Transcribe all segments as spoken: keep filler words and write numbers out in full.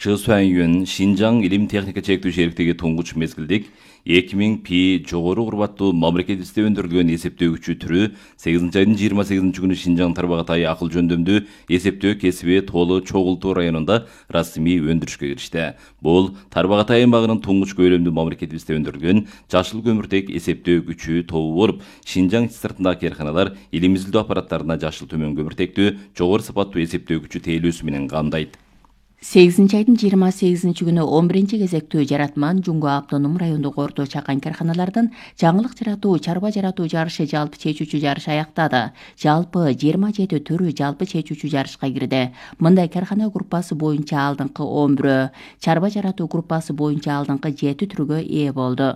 Чы Суан-юн Шинжаң илим техника чектүү шериктиги туңгуч мезгилдик эки миң пи жогору урбаттуу мамлекетибизде өндүрүлгөн эсептөөгүчү түрү сегизинчи айдын жыйырма сегизинчи күнү Шинжаң Тарбагатай акыл жөндөмдүү эсептөө кесиби Тоолу Чогултуу районунда расмий өндүрүшкө киришти. Бул Тарбагатай аймагынын туңгуч көйлөмдүү мамлекетибизде өндүрүлгөн жашыл көмүртек эсептөө күчү тобу болуп, Шинжаң сыртындагы кээрканалар элим изилдөө аппараттарына жашыл төмөн көмүртектүү жогору сапаттуу эсептөө күчү тейлөөсү менен камдайт. сегизинчи айдын жыйырма сегизинчи күнү он биринчи кезектүү жаратман Жумго автоном райондук орто чакан карханалардын жаңылык жаратуу, чарба жаратуу жарышы жалпы чечүүчү жарыш аяктады. Жалпы жыйырма жети түрү жалпы чечүүчү жарышка кирди. Мындай кархана группасы боюнча алдыңкы он бирөө, чарба жаратуу группасы боюнча алдыңкы жети түргө ээ болду.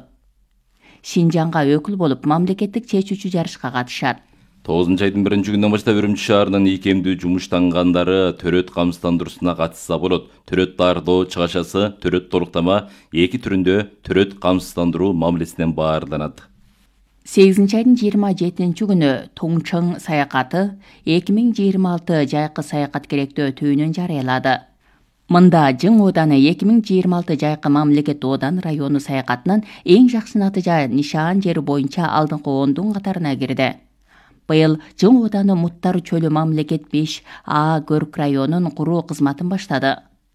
Шинжаңга өкүл болуп мамлекеттик чечүүчү жарышка катышат. тогузунчу айдын биринчи күнүнөн баштап Үрүмчү шаарынын ийкемдүү жумуштангандары төрөт камсыздандыруусуна катышса болот. Төрөт дардоо чыгашасы, төрөт толуктама эки түрүндө төрөт камсыздандыруу мамилесинен баарланат. сегизинчи айдын жыйырма жетинчи күнү Тоңчоң саякаты эки миң жыйырма алты жайкы саякат керектөө түйүнөн жарыялады. Мында Жың ооданы эки миң жыйырма алты жайкы мамлекет оодан району саякатынан эң жакшы натыйжа нишан жери боюнча алдыңкы ондун катарына кирди. Быйыл Жың ооданы Муттар чөлү мамлекет беш А көрк районун куруу кызматын баштады.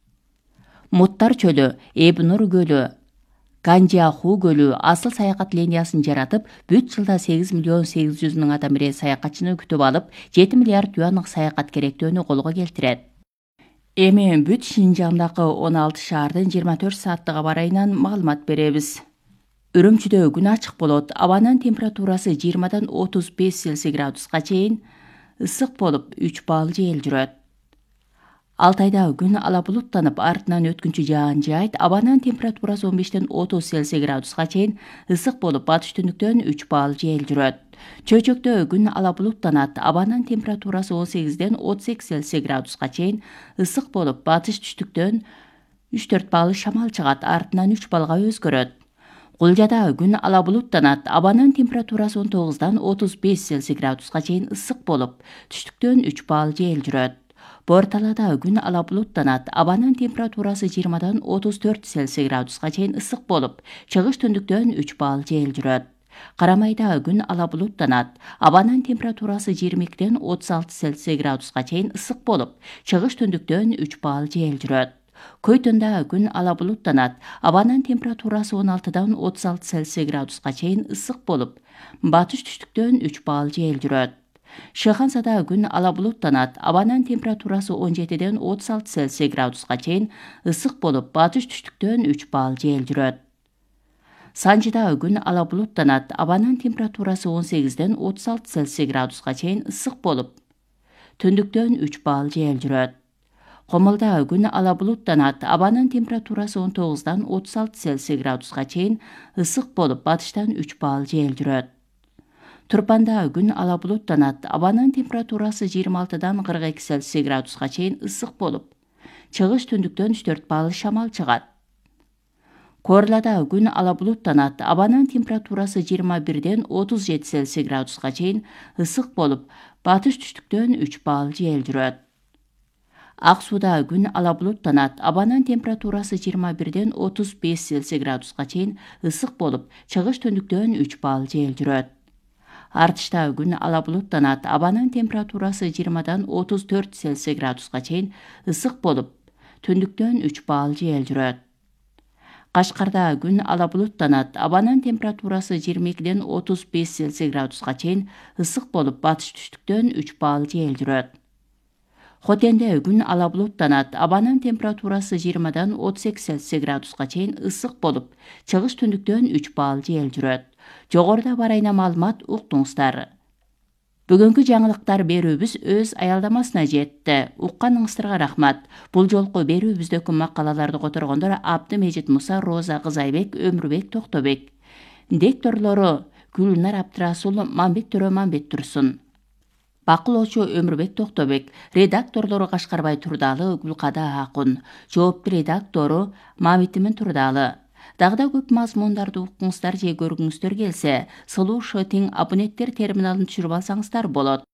Муттар чөлү, Эбнур көлү, Ганжиаху көлү асыл саякат линиясын жаратып, бүт жылда сегиз миллион сегиз жүз миң адам ире саякатчыны күтүп алып, жети миллиард юанлык саякат керектөөнү колго келтирет. Эми бүт Шинжаңдагы он алты шаардын жыйырма төрт сааттык аба ырайынан маалымат беребиз. Үрүмчүдө күн ачык болот. Абанын температурасы жыйырмадан отуз беш Цельсий градуска чейин, ысык болуп үч балл жел жүрөт. Алтайда күн ала булуттанып, артынан өткүнчү жаан жаайт. Абанын температурасы он бештен отуз Цельсий градуска чейин, ысык болуп батыш түндүктөн үч балл жел жүрөт. Чөйчөктө күн ала булуттанат. Абанын температурасы он сегизден отуз эки Цельсий градуска чейин, ысык болуп батыш түштүктөн үч төрт балл шамал чыгат, артынан үч баллга өзгөрөт. Кулжада күн ала булуттанат. Абанын температурасы он тогуздан отуз беш Цельсий градуска чейин, ысык болуп түштүктөн үч балл жел жүрөт. Борталада күн ала булуттанат. Абанын температурасы жыйырмадан отуз төрт Цельсий градуска чейин, ысык болуп чыгыш түндүктөн үч балл жел жүрөт. Карамайда күн ала булуттанат. Абанын температурасы жыйырма экиден отуз алты Цельсий градуска чейин, ысык болуп чыгыш түндүктөн үч балл жел жүрөт. Көйтөндө күн ала булуттанат. Абанын температурасы он алтыдан отуз алты Цельсий градуска чейин, ысык болуп батыш түштүктөн үч балл жел жүрөт. Шыхансада күн ала булуттанат. Абанын температурасы он жетиден отуз алты Цельсий градуска чейин, ысык болуп батыш түштүктөн үч балл жел жүрөт. Санжыда күн ала булуттанат. Абанын температурасы он сегизден отуз алты Цельсий градуска чейин, ысык болуп түндүктөн үч балл жел жүрөт. Комулда күн ала булуттанат. Абанын температурасы он тогуздан отуз алты Цельсий градуска чейин, ысык болуп батыштан үч балл жел жүрөт. Турпанда күн ала булуттанат. Абанын температурасы жыйырма алтыдан кырк эки Цельсий градуска чейин, ысык болуп чыгыш түндүктөн үч төрт балл шамал чыгат. Корлада күн ала булуттанат. Абанын температурасы жыйырма бирден отуз жети Цельсий градуска чейин, ысык болуп батыш түштүктөн үч балл жел жүрөт. Ак сууда күн ала булуттанат. Абанын температурасы жыйырма бирден отуз беш Цельсий градуска чейин, ысык болуп чыгыш түндүктөн үч балл жел жүрөт. Артышта күн ала булуттанат. Абанын температурасы жыйырмадан отуз төрт Цельсий градуска чейин, ысык болуп түндүктөн үч балл жел жүрөт. Кашкарда күн ала булуттанат. Абанын температурасы жыйырма экиден отуз беш Цельсий градуска чейин, ысык болуп батыш түштүктөн үч балл жел жүрөт. Хотенде күн ала булуттанат. Абанын температурасы жыйырмадан отуз эки Цельсий градуска чейин, ысык болуп чыгыш түндүктөн үч балл жел жүрөт. Жогоруда барайна маалымат уктуңуздар. Бүгүнкү жаңылыктар берүүбүз өз аялдамасына жетти. Укканыңыздарга рахмат. Бул жолку берүүбүздөгү макалаларды которгондор Абдымежит Муса, Роза Кызайбек, Өмүрбек Токтобек. Дикторлору Гүлнар Абдрасул, Мамбет Төрө Мамбет Турсун. Бакылоочу Өмүрбек Токтобек. Редакторлору Кашкарбай Турдалы, Гүлкада Акун. Жоопту редактору Мамитимин Турдалы. Дагы да көп мазмундарды укуңуздар же көргүңүздөр келсе, Solution абоненттер терминалын түшүрүп алсаңыздар болот.